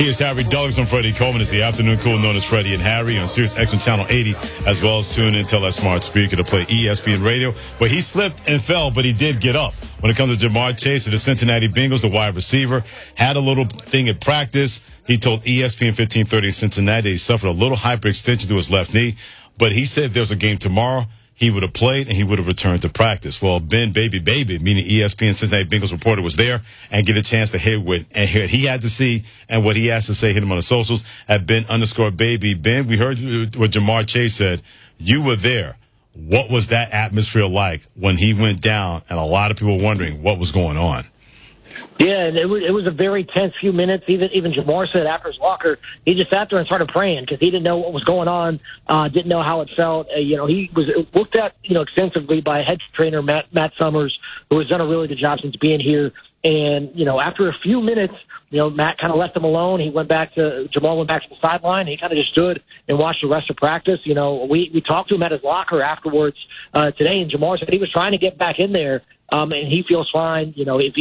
Here's Harry Douglas and Freddie Coleman. It's the afternoon cool known as Freddie and Harry on Sirius XM Channel 80, as well as tune in, tell that smart speaker to play ESPN Radio, where he slipped and fell, but he did get up. When it comes to Ja'Marr Chase of the Cincinnati Bengals, the wide receiver, had a little thing at practice. He told ESPN 1530 Cincinnati he suffered a little hyperextension to his left knee, but he said if there was a game tomorrow, he would have played and he would have returned to practice. Well, Ben Baby, meaning ESPN Cincinnati Bengals reporter, was there and get a chance to hear what he had to see and what he has to say. Hit him on the socials at Ben_Baby. Ben, we heard what Ja'Marr Chase said. You were there. What was that atmosphere like when he went down and a lot of people were wondering what was going on? Yeah, and it was a very tense few minutes. Even Ja'Marr said after his locker, he just sat there and started praying because he didn't know what was going on, didn't know how it felt. He was looked at extensively by head trainer Matt Summers, who has done a really good job since being here. And after a few minutes, Matt kind of left him alone. Ja'Marr went back to the sideline. He kind of just stood and watched the rest of practice. We talked to him at his locker afterwards today, and Ja'Marr said he was trying to get back in there. And he feels fine.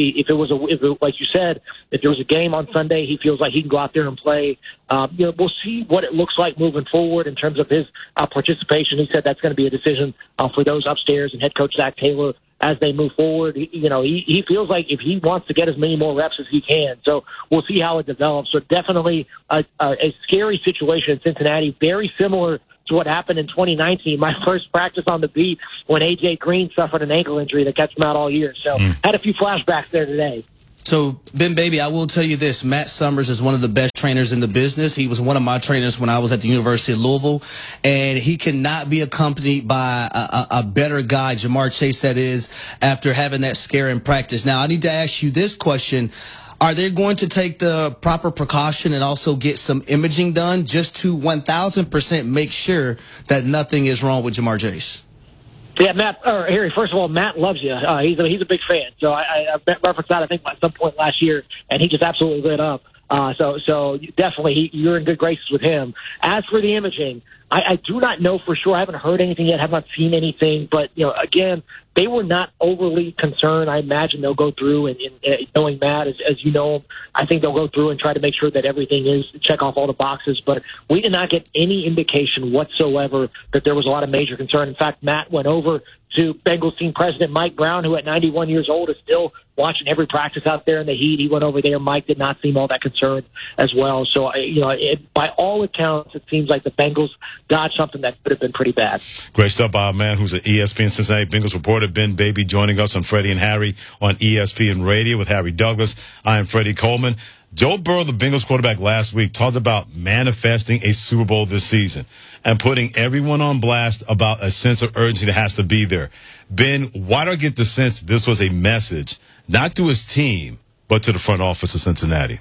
Like you said, if there was a game on Sunday, he feels like he can go out there and play. We'll see what it looks like moving forward in terms of his participation. He said that's going to be a decision for those upstairs and head coach Zach Taylor as they move forward. He feels like if he wants to get as many more reps as he can. So we'll see how it develops. So definitely a scary situation in Cincinnati, very similar to what happened in 2019, my first practice on the beat when A.J. Green suffered an ankle injury that kept him out all year. So had a few flashbacks there today. So, Ben Baby, I will tell you this. Matt Summers is one of the best trainers in the business. He was one of my trainers when I was at the University of Louisville. And he cannot be accompanied by a better guy, Ja'Marr Chase, that is, after having that scare in practice. Now, I need to ask you this question. Are they going to take the proper precaution and also get some imaging done just to 1,000% make sure that nothing is wrong with Ja'Marr Chase? Yeah, Harry, first of all, Matt loves you. He's a big fan. So I referenced that, I think, at some point last year, and he just absolutely lit up. So definitely you're in good graces with him. As for the imaging, I do not know for sure. I haven't heard anything yet, have not seen anything. But, again, they were not overly concerned. I imagine they'll go through and knowing Matt, as you know him, I think they'll go through and try to make sure that everything is, check off all the boxes. But we did not get any indication whatsoever that there was a lot of major concern. In fact, Matt went over to Bengals team president Mike Brown, who at 91 years old is still watching every practice out there in the heat. He went over there. Mike did not seem all that concerned as well. So, by all accounts, it seems like the Bengals dodged something that could have been pretty bad. Great stuff by a man who's an ESPN Cincinnati Bengals reporter, Ben Baby, joining us on Freddie and Harry on ESPN Radio with Harry Douglas. I am Freddie Coleman. Joe Burrow, the Bengals quarterback, last week talked about manifesting a Super Bowl this season and putting everyone on blast about a sense of urgency that has to be there. Ben, why do I get the sense this was a message, not to his team, but to the front office of Cincinnati?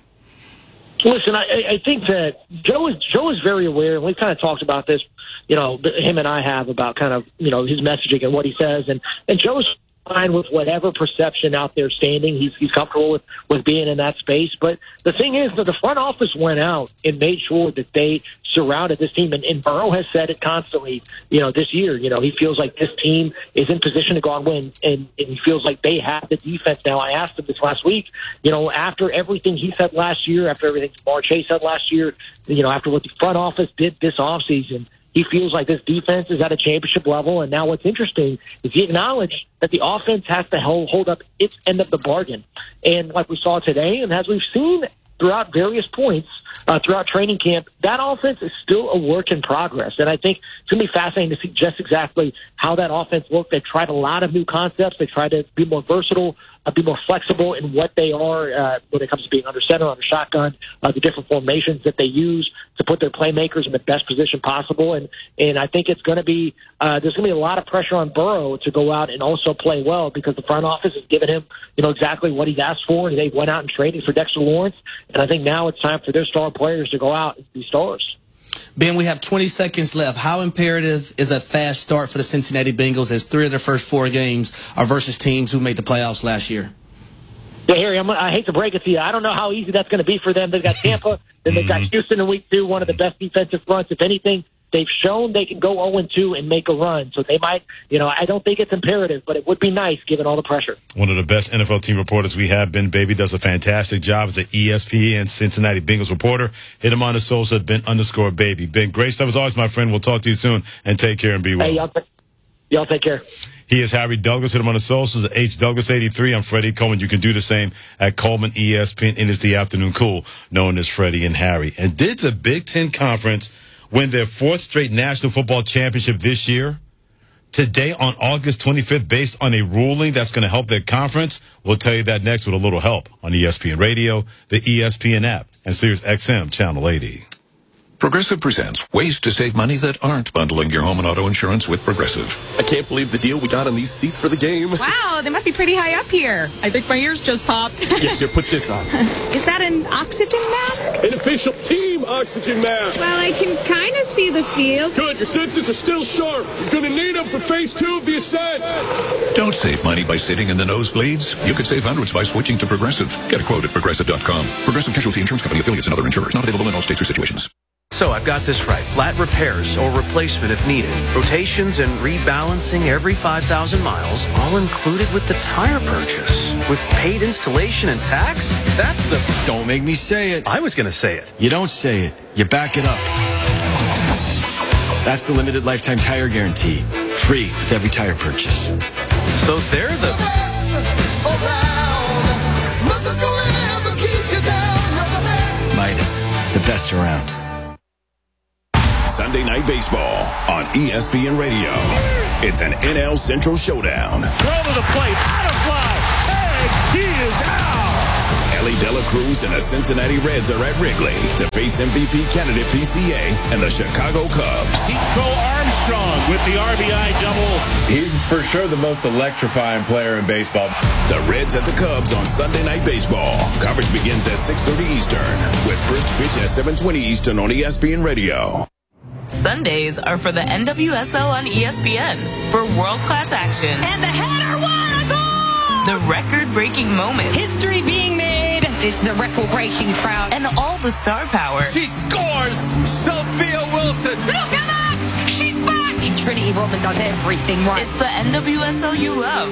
Listen, I think that Joe is very aware, and we've kind of talked about this, him and I have about kind of, his messaging and what he says. And Joe's fine with whatever perception out there standing. He's comfortable with being in that space. But the thing is that the front office went out and made sure that they surrounded this team. And Burrow has said it constantly, this year. He feels like this team is in position to go and win, and he feels like they have the defense now. I asked him this last week, after everything he said last year, after everything Ja'Marr Chase said last year, after what the front office did this offseason, he feels like this defense is at a championship level. And now what's interesting is he acknowledged that the offense has to hold up its end of the bargain. And like we saw today, and as we've seen throughout various points throughout training camp, that offense is still a work in progress. And I think it's going to be fascinating to see just exactly how that offense looked. They tried a lot of new concepts. They tried to be more versatile, be more flexible in what they are when it comes to being under center, under shotgun, the different formations that they use to put their playmakers in the best position possible. And I think it's going to be there's going to be a lot of pressure on Burrow to go out and also play well because the front office has given him exactly what he's asked for. They went out and traded for Dexter Lawrence, and I think now it's time for their star players to go out and be stars. Ben, we have 20 seconds left. How imperative is a fast start for the Cincinnati Bengals as 3 of their first 4 games are versus teams who made the playoffs last year? Yeah, Harry, I hate to break it to you. I don't know how easy that's going to be for them. They've got Tampa, then they've got Houston in week 2, one of the best defensive fronts. If anything, They've shown they can go 0-2 and make a run. So they might, I don't think it's imperative, but it would be nice given all the pressure. One of the best NFL team reporters we have, Ben Baby, does a fantastic job as an ESPN Cincinnati Bengals reporter. Hit him on the social at Ben_Baby. Ben, great stuff as always, my friend. We'll talk to you soon, and take care and be well. Hey, y'all take care. He is Harry Douglas. Hit him on the socials at HDouglas83. I'm Freddie Coleman. You can do the same at Coleman ESPN. It is the afternoon cool, known as Freddie and Harry. And did the Big Ten Conference win their 4th straight National Football Championship this year? Today on August 25th, based on a ruling that's going to help their conference. We'll tell you that next with a little help on ESPN Radio, the ESPN app, and Sirius XM Channel 80. Progressive presents ways to save money that aren't bundling your home and auto insurance with Progressive. I can't believe the deal we got on these seats for the game. Wow, they must be pretty high up here. I think my ears just popped. Yeah, here, put this on. Is that an oxygen mask? An official team oxygen mask. Well, I can kind of see the field. Good, your senses are still sharp. You're going to need them for phase 2 of the ascent. Don't save money by sitting in the nosebleeds. You could save hundreds by switching to Progressive. Get a quote at Progressive.com. Progressive Casualty Insurance Company, affiliates, and other insurers. Not available in all states or situations. So I've got this right. Flat repairs or replacement if needed. Rotations and rebalancing every 5,000 miles, all included with the tire purchase. With paid installation and tax? That's the... Don't make me say it. I was going to say it. You don't say it. You back it up. That's the limited lifetime tire guarantee. Free with every tire purchase. So they're the... Midas, the best around. Sunday Night Baseball on ESPN Radio. It's an NL Central showdown. Throw to the plate, out of fly, tag, he is out. Ellie De La Cruz and the Cincinnati Reds are at Wrigley to face MVP candidate PCA and the Chicago Cubs. Nico Armstrong with the RBI double. He's for sure the most electrifying player in baseball. The Reds at the Cubs on Sunday Night Baseball. Coverage begins at 6:30 Eastern with first pitch at 7:20 Eastern on ESPN Radio. Sundays are for the NWSL on ESPN for world-class action. And the header, what a goal! The record-breaking moments. History being made. It's the record-breaking crowd. And all the star power. She scores! Sophia Wilson! Look at that! She's back! Trinity Rodman does everything right. It's the NWSL you love.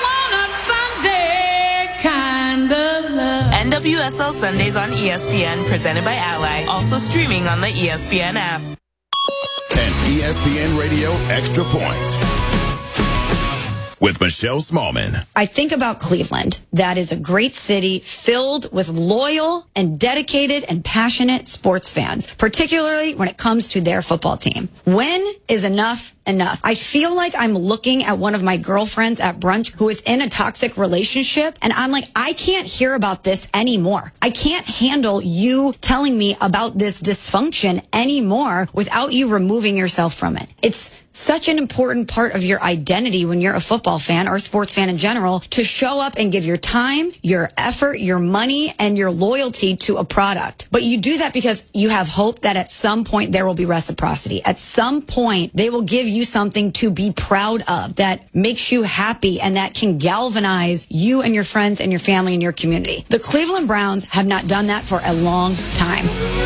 I want a Sunday kind of love. NWSL Sundays on ESPN, presented by Ally. Also streaming on the ESPN app. And ESPN Radio Extra Point with Michelle Smallman. I think about Cleveland. That is a great city filled with loyal and dedicated and passionate sports fans, particularly when it comes to their football team. When is enough enough? I feel like I'm looking at one of my girlfriends at brunch who is in a toxic relationship, and I'm like, I can't hear about this anymore. I can't handle you telling me about this dysfunction anymore without you removing yourself from it. It's such an important part of your identity when you're a football fan or a sports fan in general to show up and give your time, your effort, your money, and your loyalty to a product. But you do that because you have hope that at some point there will be reciprocity. At some point, they will give you something to be proud of that makes you happy and that can galvanize you and your friends and your family and your community. The Cleveland Browns have not done that for a long time.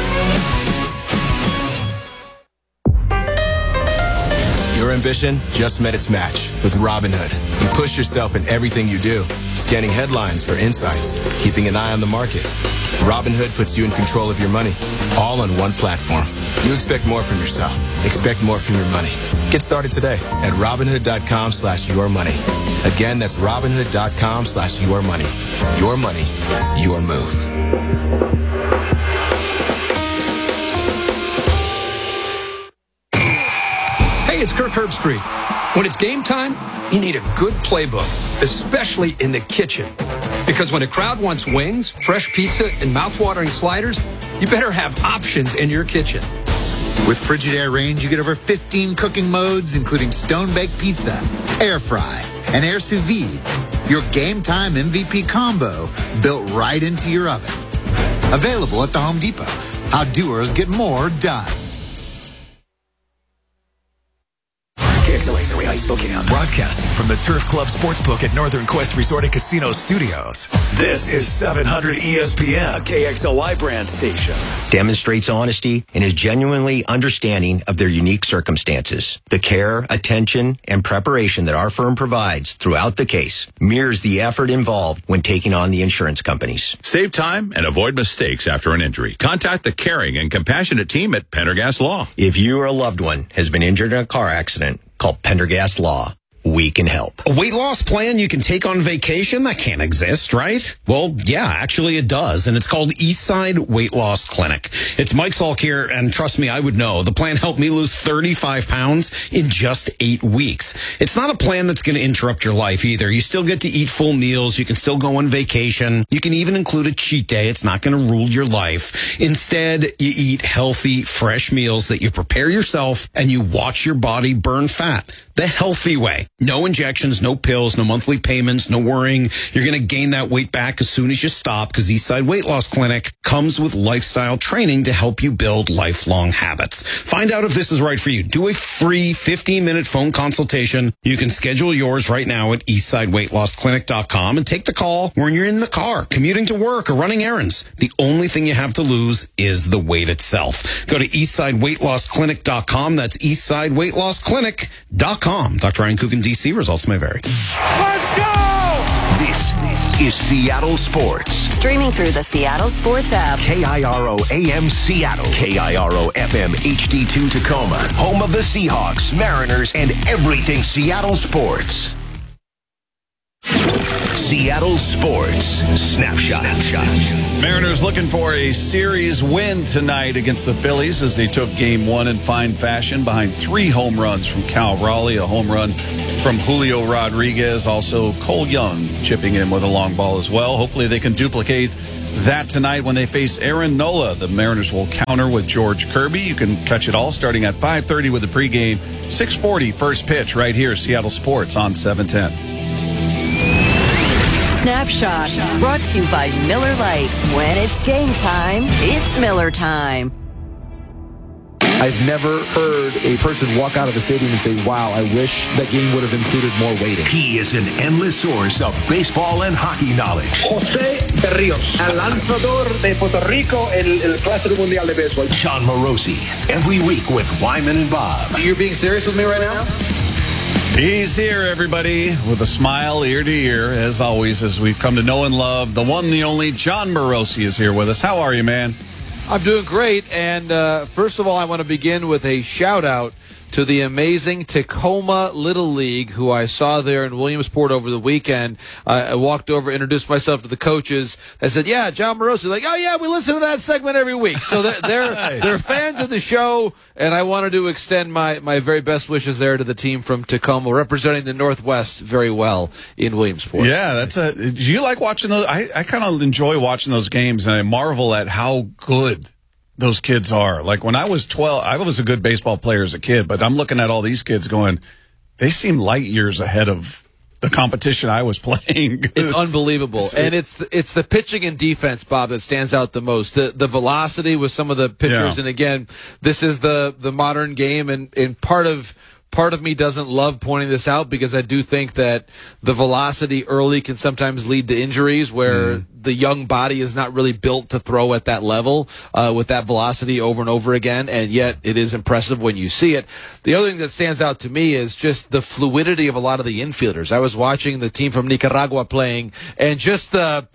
Your ambition just met its match with Robinhood. You push yourself in everything you do, scanning headlines for insights, keeping an eye on the market. Robinhood puts you in control of your money, all on one platform. You expect more from yourself. Expect more from your money. Get started today at Robinhood.com/yourmoney. Again, that's Robinhood.com/yourmoney. Your money, your move. Hey, it's Kirk Herbstreit. When it's game time, you need a good playbook, especially in the kitchen. Because when a crowd wants wings, fresh pizza, and mouth-watering sliders, you better have options in your kitchen. With Frigidaire Range, you get over 15 cooking modes, including stone-baked pizza, air fry, and air sous vide. Your game time MVP combo built right into your oven. Available at the Home Depot. How doers get more done. KXLA, Heights, Spokane. Broadcasting from the Turf Club Sportsbook at Northern Quest Resort and Casino Studios. This is 700 ESPN, a KXLY brand station. Demonstrates honesty and is genuinely understanding of their unique circumstances. The care, attention, and preparation that our firm provides throughout the case mirrors the effort involved when taking on the insurance companies. Save time and avoid mistakes after an injury. Contact the caring and compassionate team at Pendergast Law. If you or a loved one has been injured in a car accident, call Pendergast Law. We can help. A weight loss plan you can take on vacation? That can't exist, right? Well, yeah, actually it does, and it's called Eastside Weight Loss Clinic. It's Mike Salk here, and trust me, I would know. The plan helped me lose 35 pounds in just 8 weeks. It's not a plan that's going to interrupt your life either. You still get to eat full meals. You can still go on vacation. You can even include a cheat day. It's not going to rule your life. Instead, you eat healthy, fresh meals that you prepare yourself, and you watch your body burn fat the healthy way. No injections, no pills, no monthly payments, no worrying you're going to gain that weight back as soon as you stop, because Eastside Weight Loss Clinic comes with lifestyle training to help you build lifelong habits. Find out if this is right for you. Do a free 15-minute phone consultation. You can schedule yours right now at eastsideweightlossclinic.com and take the call when you're in the car, commuting to work, or running errands. The only thing you have to lose is the weight itself. Go to eastsideweightlossclinic.com. That's eastsideweightlossclinic.com. Dr. Ryan Coogan, D.C. Results may vary. Let's go! This is Seattle Sports. Streaming through the Seattle Sports app. KIRO AM Seattle. KIRO FM HD2 Tacoma. Home of the Seahawks, Mariners, and everything Seattle sports. Seattle Sports Snapshot. Mariners looking for a series win tonight against the Phillies as they took Game 1 in fine fashion behind 3 home runs from Cal Raleigh, a home run from Julio Rodriguez, also Cole Young chipping in with a long ball as well. Hopefully they can duplicate that tonight when they face Aaron Nola. The Mariners will counter with George Kirby. You can catch it all starting at 5:30 with the pregame, 6:40 first pitch right here, Seattle Sports on 710. Snapshot, brought to you by Miller Lite. When it's game time, it's Miller time. I've never heard a person walk out of the stadium and say, wow, I wish that game would have included more weighting. He is an endless source of baseball and hockey knowledge. José Berríos, el lanzador de Puerto Rico, el Clásico Mundial de Béisbol. Sean Morosi, every week with Wyman and Bob. You're being serious with me right now? He's here, everybody, with a smile ear to ear, as always, as we've come to know and love. The one, the only, John Morosi is here with us. How are you, man? I'm doing great, and first of all, I want to begin with a shout-out to the amazing Tacoma Little League, who I saw there in Williamsport over the weekend. I walked over, introduced myself to the coaches. I said, yeah, John Morosi. Like, oh, yeah, we listen to that segment every week. So they're fans of the show, and I wanted to extend my very best wishes there to the team from Tacoma, representing the Northwest very well in Williamsport. Yeah, do you like watching those? I kind of enjoy watching those games, and I marvel at how good those kids are. Like when I was 12, I was a good baseball player as a kid, but I'm looking at all these kids going, they seem light years ahead of the competition I was playing. It's unbelievable. And it's the pitching and defense, Bob, that stands out the most. The velocity with some of the pitchers. Yeah. And again, this is the modern game, and part of me doesn't love pointing this out because I do think that the velocity early can sometimes lead to injuries where the young body is not really built to throw at that level with that velocity over and over again, and yet it is impressive when you see it. The other thing that stands out to me is just the fluidity of a lot of the infielders. I was watching the team from Nicaragua playing, and just the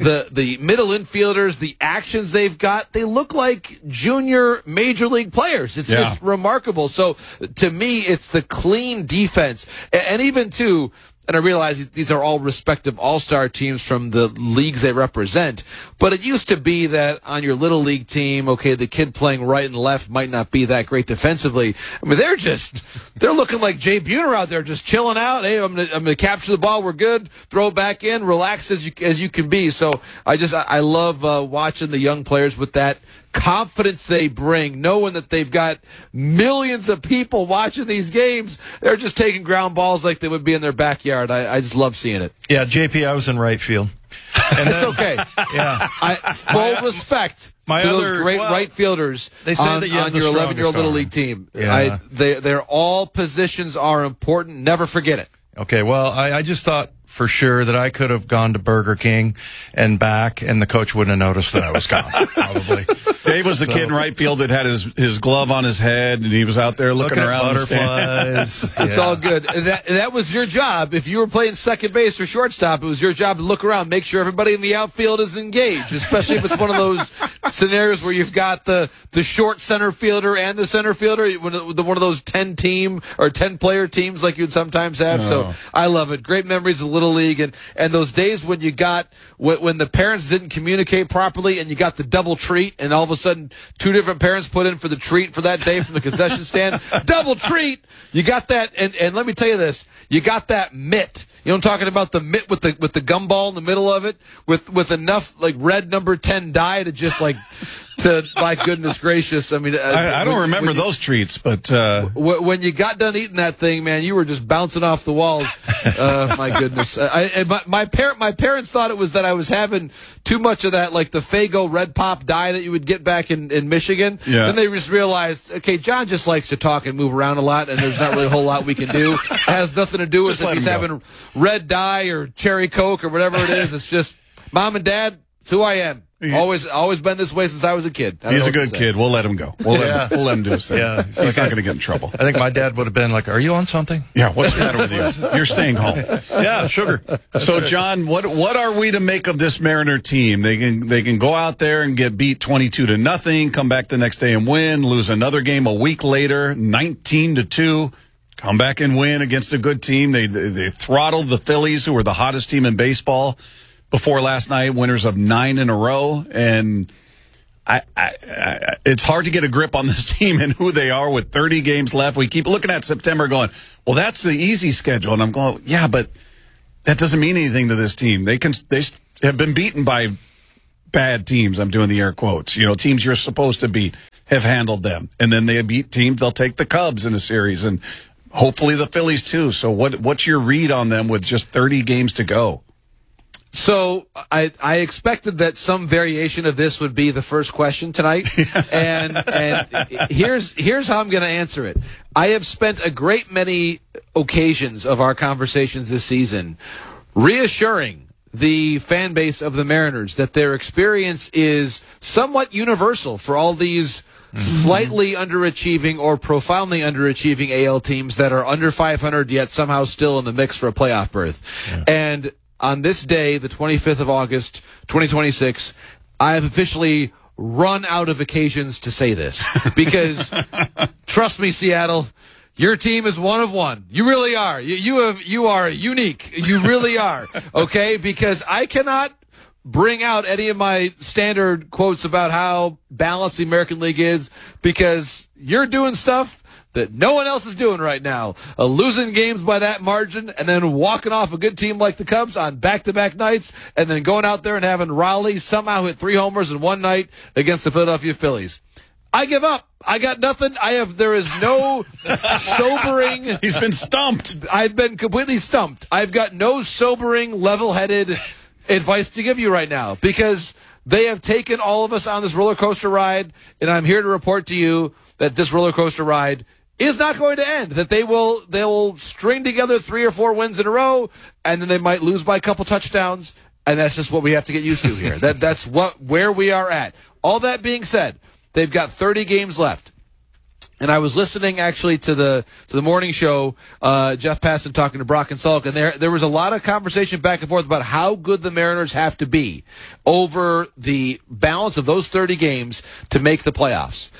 middle infielders, the actions they've got, they look like junior major league players. It's just remarkable. So to me, it's the clean defense, and even too. And I realize these are all respective all-star teams from the leagues they represent. But it used to be that on your little league team, okay, the kid playing right and left might not be that great defensively. I mean, they're looking like Jay Buhner out there, just chilling out. Hey, I'm gonna capture the ball. We're good. Throw it back in. Relax as you can be. So I love watching the young players with that confidence they bring, knowing that they've got millions of people watching these games. They're just taking ground balls like they would be in their backyard. I just love seeing it. Yeah, JP, I was in right field. And it's okay. Yeah. Full respect My to other those great well, right fielders they say on, that you have on the your 11-year-old strongest Little arm. League team. Yeah. They're all positions are important. Never forget it. Okay, well, I just thought for sure that I could have gone to Burger King and back, and the coach wouldn't have noticed that I was gone, probably. Dave was the kid in right field that had his glove on his head, and he was out there looking around butterflies. It's all good. That was your job. If you were playing second base or shortstop, it was your job to look around, make sure everybody in the outfield is engaged, especially if it's one of those scenarios where you've got the short center fielder and the center fielder, one of those 10-team or 10-player teams like you'd sometimes have. So I love it. Great memories of Little League and those days when you got when the parents didn't communicate properly and you got the double treat, and all of a sudden 2 different parents put in for the treat for that day from the concession stand. Double treat. You got that, and let me tell you this, you got that mitt. You know what I'm talking about, the mitt with the gumball in the middle of it with enough like red number 10 dye to just like to, my goodness gracious. I mean, I don't remember those treats, but when you got done eating that thing, man, you were just bouncing off the walls. My goodness. My parents thought it was that I was having too much of that, like the Faygo Red Pop dye that you would get back in Michigan. Yeah. Then they just realized, okay, John just likes to talk and move around a lot, and there's not really a whole lot we can do. It has nothing to do with if he's having red dye or cherry Coke or whatever it is. It's just, Mom and Dad, it's who I am. Always been this way since I was a kid. He's a good kid. We'll let him go. We'll let him do his thing. Yeah. He's not going to get in trouble. I think my dad would have been like, "Are you on something?" Yeah. What's the matter with you? You're staying home. Yeah, sugar. So, John, what are we to make of this Mariner team? They can go out there and get beat 22-0, come back the next day and win, lose another game a week later, 19-2. Come back and win against a good team. They throttled the Phillies, who were the hottest team in baseball before last night, winners of 9 in a row. And it's hard to get a grip on this team and who they are with 30 games left. We keep looking at September going, well, that's the easy schedule. And I'm going, yeah, but that doesn't mean anything to this team. They have been beaten by bad teams. I'm doing the air quotes. You know, teams you're supposed to beat have handled them. And then they beat teams. They'll take the Cubs in a series and hopefully the Phillies too. So what's your read on them with just 30 games to go? So I expected that some variation of this would be the first question tonight, and here's how I'm going to answer it. I have spent a great many occasions of our conversations this season reassuring the fan base of the Mariners that their experience is somewhat universal for all these slightly underachieving or profoundly underachieving AL teams that are under 500 yet somehow still in the mix for a playoff berth. Yeah. And on this day, the 25th of August, 2026, I have officially run out of occasions to say this. Because, trust me, Seattle, your team is one of one. You really are. You are unique. You really are. Okay? Because I cannot bring out any of my standard quotes about how balanced the American League is, because you're doing stuff that no one else is doing right now. Losing games by that margin and then walking off a good team like the Cubs on back-to-back nights and then going out there and having Raleigh somehow hit 3 homers in one night against the Philadelphia Phillies. I give up. I got nothing. There is no sobering. He's been stumped. I've been completely stumped. I've got no sobering, level-headed advice to give you right now, because they have taken all of us on this roller coaster ride, and I'm here to report to you that this roller coaster ride is not going to end, that they'll string together 3 or 4 wins in a row, and then they might lose by a couple touchdowns, and that's just what we have to get used to here. That's where we are at. All that being said, they've got 30 games left. And I was listening actually to the morning show, Jeff Passan talking to Brock and Salk, and there was a lot of conversation back and forth about how good the Mariners have to be over the balance of those 30 games to make the playoffs.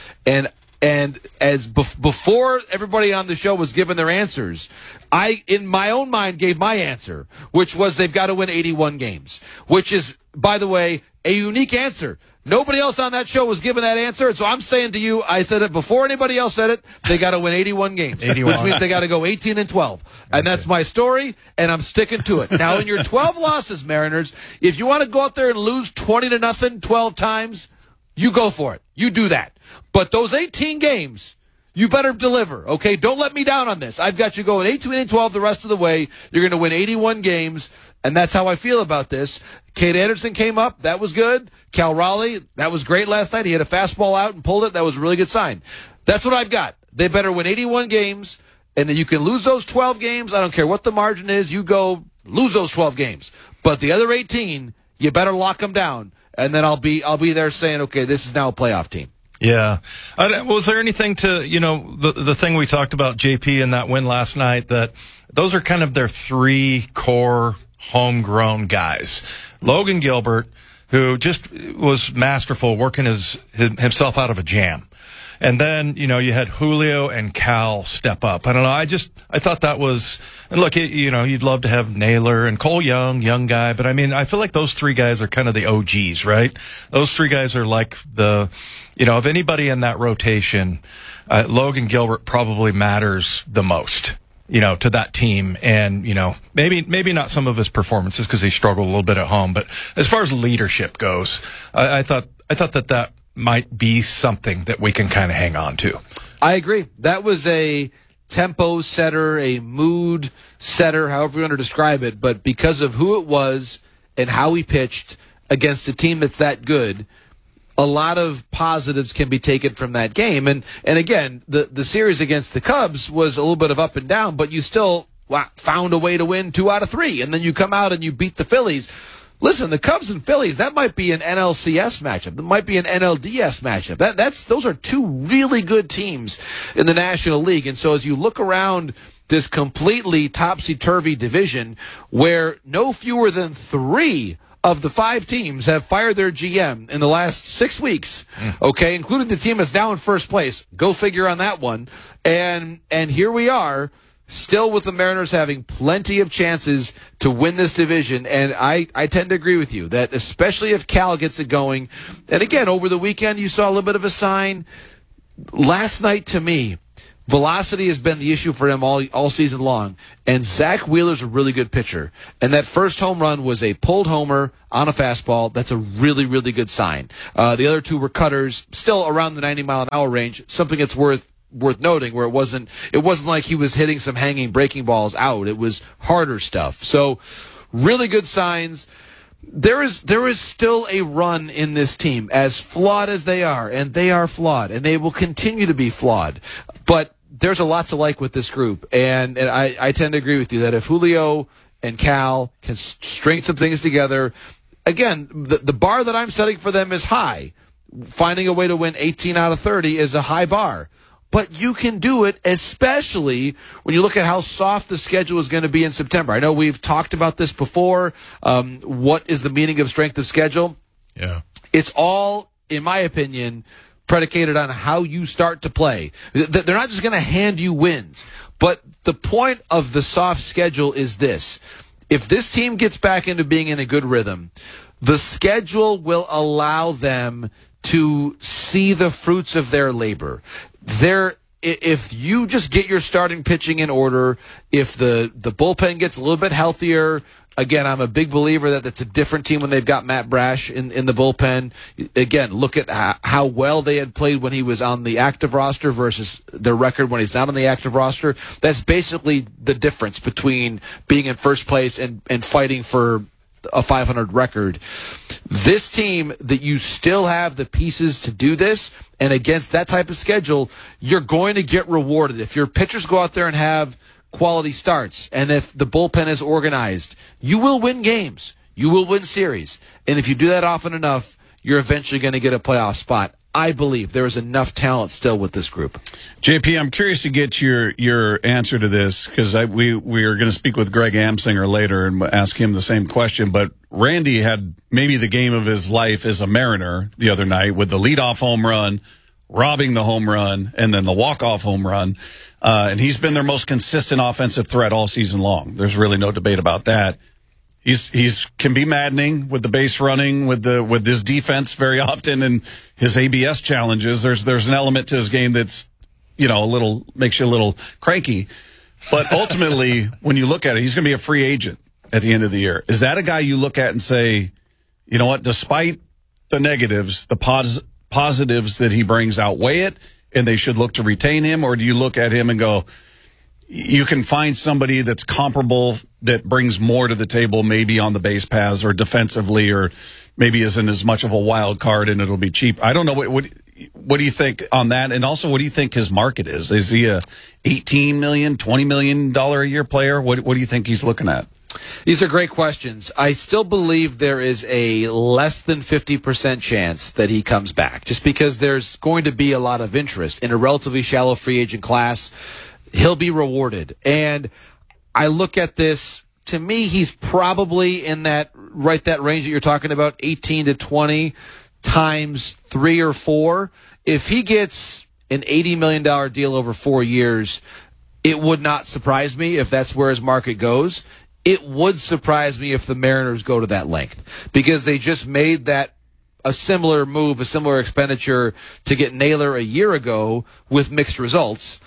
And as before everybody on the show was given their answers, I, in my own mind, gave my answer, which was they've got to win 81 games, which is, by the way, a unique answer. Nobody else on that show was given that answer, so I'm saying to you, I said it before anybody else said it, they got to win 81 games, 81. Which means they got to go 18-12. And that's my story, and I'm sticking to it. Now, in your 12 losses, Mariners, if you want to go out there and lose 20-0 12 times, you go for it. You do that. But those 18 games, you better deliver, okay? Don't let me down on this. I've got you going 18-12 the rest of the way. You're going to win 81 games, and that's how I feel about this. Cade Anderson came up. That was good. Cal Raleigh, that was great last night. He had a fastball out and pulled it. That was a really good sign. That's what I've got. They better win 81 games, and then you can lose those 12 games. I don't care what the margin is. You go lose those 12 games. But the other 18, you better lock them down, and then I'll be there saying, okay, this is now a playoff team. Yeah. Was there anything to, the thing we talked about, JP, in that win last night, that those are kind of their three core homegrown guys. Logan Gilbert, who just was masterful working himself out of a jam. And then, you had Julio and Cal step up. I don't know. I thought that was, and look, you'd love to have Naylor and Cole young guy, but I feel like those three guys are kind of the OGs, right? Those three guys are like of anybody in that rotation, Logan Gilbert probably matters the most, to that team. And, maybe not some of his performances because he struggled a little bit at home, but as far as leadership goes, I thought that might be something that we can kind of hang on to. I agree. That was a tempo setter, a mood setter, however you want to describe it. But because of who it was and how he pitched against a team that's that good, a lot of positives can be taken from that game. And again, the series against the Cubs was a little bit of up and down, but you still found a way to win 2 out of 3. And then you come out and you beat the Phillies. Listen, the Cubs and Phillies, that might be an NLCS matchup. That might be an NLDS matchup. Those are two really good teams in the National League. And so as you look around this completely topsy-turvy division where no fewer than 3 of the 5 teams have fired their GM in the last 6 weeks, okay, including the team that's now in first place. Go figure on that one. And here we are, still with the Mariners having plenty of chances to win this division. And I tend to agree with you that especially if Cal gets it going. And again, over the weekend, you saw a little bit of a sign. Last night, to me, velocity has been the issue for him all season long. And Zach Wheeler's a really good pitcher. And that first home run was a pulled homer on a fastball. That's a really, really good sign. The other 2 were cutters, still around the 90-mile-an-hour range, something that's worth noting, where it wasn't like he was hitting some hanging breaking balls out. It was harder stuff. So really good signs. There is still a run in this team, as flawed as they are, and they are flawed, and they will continue to be flawed. But there's a lot to like with this group, and I tend to agree with you that if Julio and Cal can string some things together, again, the bar that I'm setting for them is high. Finding a way to win 18 out of 30 is a high bar. But you can do it, especially when you look at how soft the schedule is going to be in September. I know we've talked about this before. What is the meaning of strength of schedule? Yeah. It's all, in my opinion, predicated on how you start to play. They're not just going to hand you wins. But the point of the soft schedule is this. If this team gets back into being in a good rhythm, the schedule will allow them to see the fruits of their labor. If you just get your starting pitching in order, if the bullpen gets a little bit healthier, again, I'm a big believer that it's a different team when they've got Matt Brash in the bullpen. Again, look at how well they had played when he was on the active roster versus their record when he's not on the active roster. That's basically the difference between being in first place and fighting for a 500 record. This team, that you still have the pieces to do this, and against that type of schedule, you're going to get rewarded. If your pitchers go out there and have quality starts, and if the bullpen is organized, you will win games. You will win series. And if you do that often enough, you're eventually going to get a playoff spot. I believe there is enough talent still with this group. JP, I'm curious to get your answer to this, because we are going to speak with Greg Amsinger later and ask him the same question. But Randy had maybe the game of his life as a Mariner the other night with the leadoff home run, robbing the home run, and then the walk-off home run. And he's been their most consistent offensive threat all season long. There's really no debate about that. He's can be maddening with the base running, with his defense very often, and his ABS challenges. There's an element to his game that's, makes you a little cranky. But ultimately, when you look at it, he's going to be a free agent at the end of the year. Is that a guy you look at and say, you know what, despite the negatives, the positives that he brings outweigh it, and they should look to retain him? Or do you look at him and go, you can find somebody that's comparable, that brings more to the table, maybe on the base paths or defensively, or maybe isn't as much of a wild card and it'll be cheap? I don't know. What do you think on that? And also, what do you think his market is? Is he a $18 million, $20 million a year player? What do you think he's looking at? These are great questions. I still believe there is a less than 50% chance that he comes back, just because there's going to be a lot of interest in a relatively shallow free agent class. He'll be rewarded. And I look at this, to me, he's probably in that range that you're talking about, 18 to 20 times 3 or 4. If he gets an $80 million deal over 4 years, it would not surprise me if that's where his market goes. It would surprise me if the Mariners go to that length, because they just made that a similar move, a similar expenditure to get Naylor a year ago with mixed results.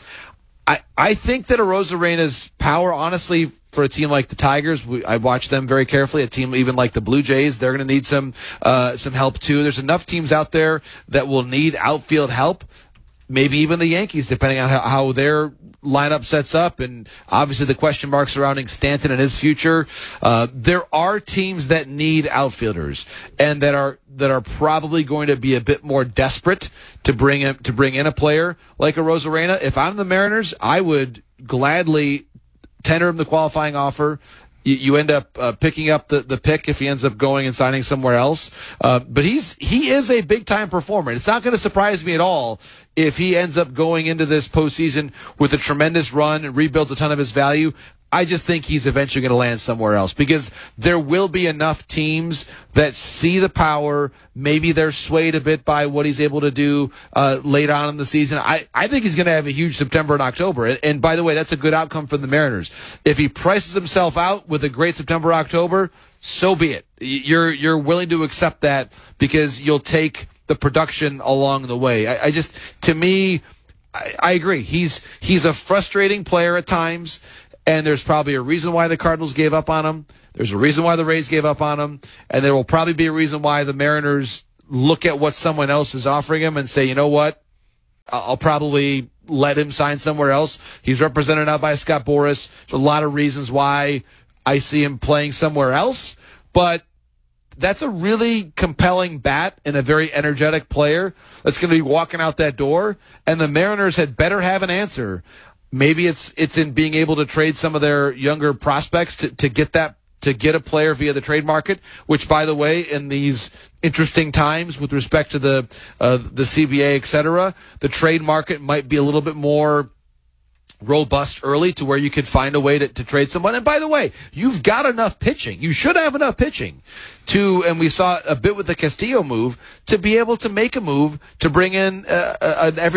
I think that Arozarena's power, honestly, for a team like the Tigers, I watch them very carefully. A team even like the Blue Jays, they're going to need some help too. There's enough teams out there that will need outfield help. Maybe even the Yankees, depending on how their lineup sets up, and obviously the question marks surrounding Stanton and his future. There are teams that need outfielders, and that are probably going to be a bit more desperate to bring in a player like Arozarena. If I'm the Mariners, I would gladly tender him the qualifying offer. You end up picking up the pick if he ends up going and signing somewhere else. But he is a big-time performer. It's not going to surprise me at all if he ends up going into this postseason with a tremendous run and rebuilds a ton of his value. I just think he's eventually going to land somewhere else, because there will be enough teams that see the power. Maybe they're swayed a bit by what he's able to do late on in the season. I think he's going to have a huge September and October. And by the way, that's a good outcome for the Mariners. If he prices himself out with a great September, October, so be it. You're willing to accept that, because you'll take the production along the way. To me, I agree. He's a frustrating player at times. And there's probably a reason why the Cardinals gave up on him. There's a reason why the Rays gave up on him. And there will probably be a reason why the Mariners look at what someone else is offering him and say, you know what, I'll probably let him sign somewhere else. He's represented now by Scott Boras. There's a lot of reasons why I see him playing somewhere else. But that's a really compelling bat and a very energetic player that's going to be walking out that door. And the Mariners had better have an answer. Maybe it's in being able to trade some of their younger prospects to get a player via the trade market, which, by the way, in these interesting times with respect to the CBA, et cetera, the trade market might be a little bit more robust early to where you could find a way to trade someone. And by the way, you've got enough pitching. You should have enough pitching and we saw a bit with the Castillo move, to be able to make a move to bring in an every